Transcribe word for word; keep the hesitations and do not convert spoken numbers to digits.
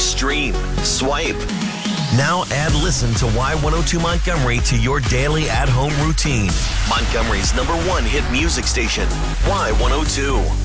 stream, swipe. Now add Listen to Y one oh two Montgomery to your daily at-home routine. Montgomery's number one hit music station, Y one oh two.